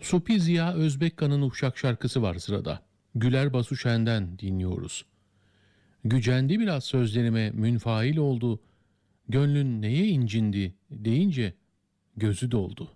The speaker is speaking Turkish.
Supi Ziya Özbekkan'ın Uşak şarkısı var sırada. Güler Basu Şen'den dinliyoruz. Gücendi biraz sözlerime münfail oldu. Gönlün neye incindi deyince gözü doldu.